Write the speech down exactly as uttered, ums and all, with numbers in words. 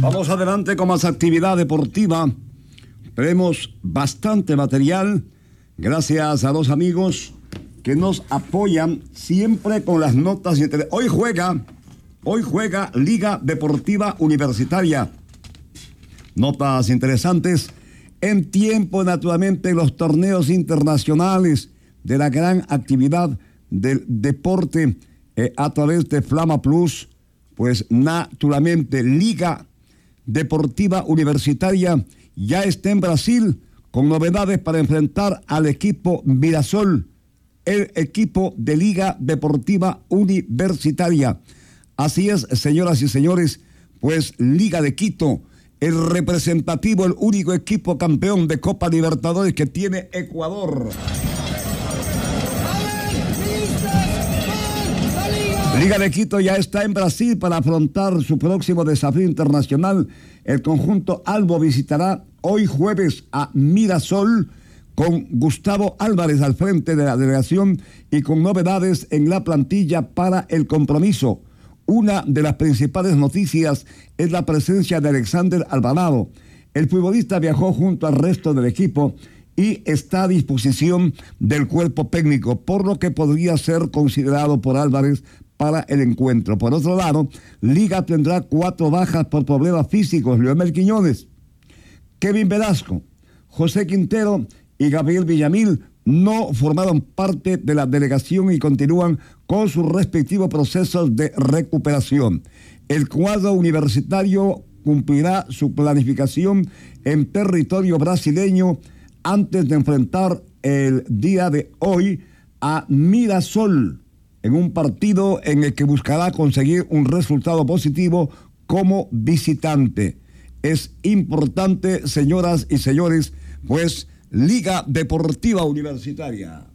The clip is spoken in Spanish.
Vamos adelante con más actividad deportiva. Tenemos bastante material gracias a los amigos que nos apoyan siempre con las notas. Hoy juega, hoy juega Liga Deportiva Universitaria. Notas interesantes en tiempo, naturalmente, los torneos internacionales de la gran actividad del deporte eh, a través de Flama Plus. Pues naturalmente, Liga Deportiva Universitaria ya está en Brasil con novedades para enfrentar al equipo Mirasol, el equipo de Liga Deportiva Universitaria. Así es, señoras y señores, pues Liga de Quito, el representativo, el único equipo campeón de Copa Libertadores que tiene Ecuador. Liga de Quito ya está en Brasil para afrontar su próximo desafío internacional. El conjunto albo visitará hoy jueves a Mirasol con Gustavo Álvarez al frente de la delegación y con novedades en la plantilla para el compromiso. Una de las principales noticias es la presencia de Alexander Alvarado. El futbolista viajó junto al resto del equipo y está a disposición del cuerpo técnico, por lo que podría ser considerado por Álvarez para el encuentro. Por otro lado, Liga tendrá cuatro bajas por problemas físicos. Leonel Quiñones, Kevin Velasco, José Quintero y Gabriel Villamil no formaron parte de la delegación y continúan con sus respectivos procesos de recuperación. El cuadro universitario cumplirá su planificación en territorio brasileño antes de enfrentar el día de hoy a Mirasol en un partido en el que buscará conseguir un resultado positivo como visitante. Es importante, señoras y señores, pues Liga Deportiva Universitaria.